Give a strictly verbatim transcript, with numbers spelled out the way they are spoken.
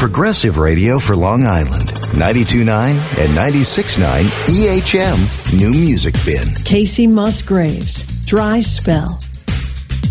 Progressive Radio for Long Island. ninety-two point nine and ninety-six point nine E H M New Music Bin. Casey Musgraves, Dry Spell.